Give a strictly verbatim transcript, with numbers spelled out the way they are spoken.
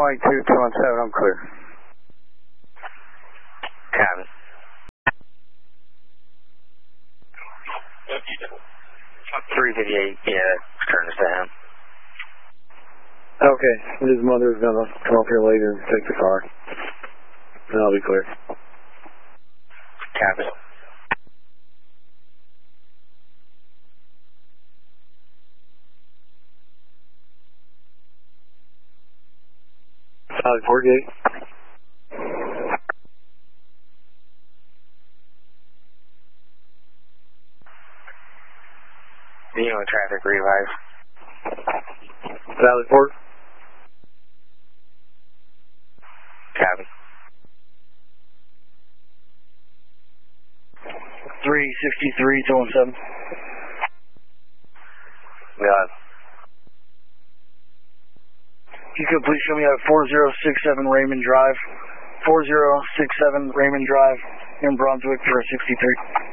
twenty-two, two one seven, I'm clear. Copy. three fifty-eight, yeah, turn us down. Okay, his mother's gonna come up here later and take the car. And I'll be clear. Copy. Solid forty-eight. Being on traffic revive. Valley Port. Copy. three sixty-three, two one seven. God. If you could please show me at four zero six seven Raymond Drive. four zero six seven Raymond Drive in Brunswick for sixty-three.